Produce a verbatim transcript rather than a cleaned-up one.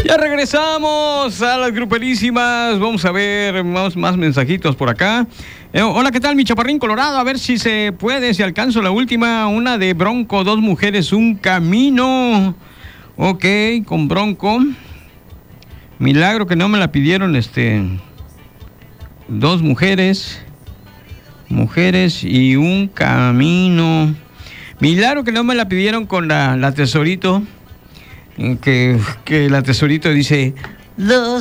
Ya regresamos a las grupelísimas. Vamos a ver más, más mensajitos por acá. Eh, hola, ¿qué tal, mi chaparrín colorado? A ver si se puede, si alcanzo la última. Una de Bronco, dos mujeres, un camino. Ok, con Bronco. Milagro que no me la pidieron, este... Dos mujeres. Mujeres y un camino. Milagro que no me la pidieron con la, la Tesorito. Que, que la Tesorito dice... Dos